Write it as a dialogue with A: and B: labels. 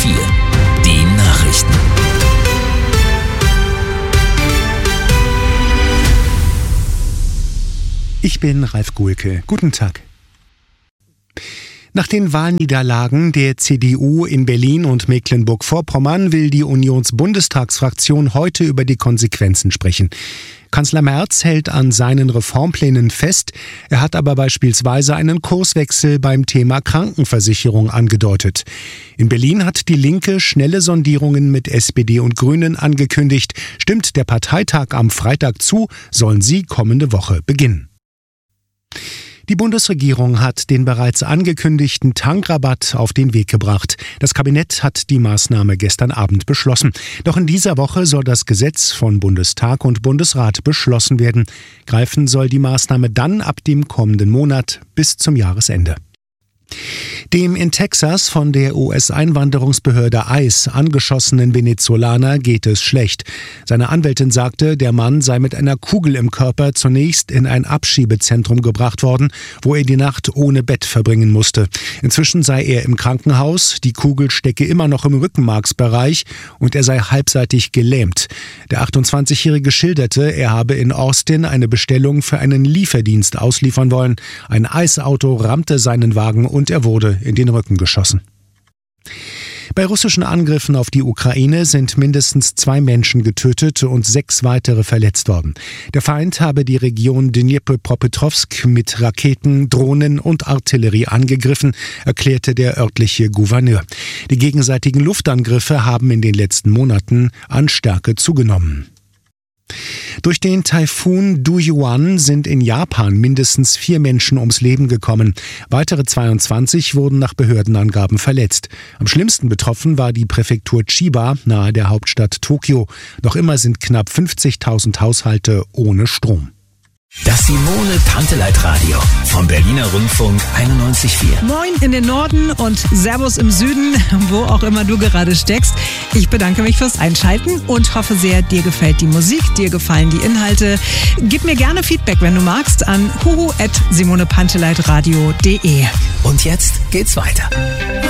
A: Die Nachrichten.
B: Ich bin Ralf Guhlke. Guten Tag. Nach den Wahlniederlagen der CDU in Berlin und Mecklenburg-Vorpommern will die Unionsbundestagsfraktion heute über die Konsequenzen sprechen. Kanzler Merz hält an seinen Reformplänen fest. Er hat aber beispielsweise einen Kurswechsel beim Thema Krankenversicherung angedeutet. In Berlin hat die Linke schnelle Sondierungen mit SPD und Grünen angekündigt. Stimmt der Parteitag am Freitag zu, sollen sie kommende Woche beginnen. Die Bundesregierung hat den bereits angekündigten Tankrabatt auf den Weg gebracht. Das Kabinett hat die Maßnahme gestern Abend beschlossen. Doch in dieser Woche soll das Gesetz von Bundestag und Bundesrat beschlossen werden. Greifen soll die Maßnahme dann ab dem kommenden Monat bis zum Jahresende. Dem in Texas von der US-Einwanderungsbehörde ICE angeschossenen Venezolaner geht es schlecht. Seine Anwältin sagte, der Mann sei mit einer Kugel im Körper zunächst in ein Abschiebezentrum gebracht worden, wo er die Nacht ohne Bett verbringen musste. Inzwischen sei er im Krankenhaus, die Kugel stecke immer noch im Rückenmarksbereich und er sei halbseitig gelähmt. Der 28-Jährige schilderte, er habe in Austin eine Bestellung für einen Lieferdienst ausliefern wollen. Ein ICE-Auto rammte seinen Wagen und er wurde in den Rücken geschossen. Bei russischen Angriffen auf die Ukraine sind mindestens 2 Menschen getötet und 6 weitere verletzt worden. Der Feind habe die Region Dnipropetrovsk mit Raketen, Drohnen und Artillerie angegriffen, erklärte der örtliche Gouverneur. Die gegenseitigen Luftangriffe haben in den letzten Monaten an Stärke zugenommen. Durch den Taifun Duyuan sind in Japan mindestens 4 Menschen ums Leben gekommen. Weitere 22 wurden nach Behördenangaben verletzt. Am schlimmsten betroffen war die Präfektur Chiba nahe der Hauptstadt Tokio. Noch immer sind knapp 50.000 Haushalte ohne Strom.
A: Das Simone Panteleit Radio vom Berliner Rundfunk 91,4.
C: Moin in den Norden und Servus im Süden, wo auch immer du gerade steckst. Ich bedanke mich fürs Einschalten und hoffe sehr, dir gefällt die Musik, dir gefallen die Inhalte. Gib mir gerne Feedback, wenn du magst, an huhu@simonepanteleitradio.de.
A: Und jetzt geht's weiter.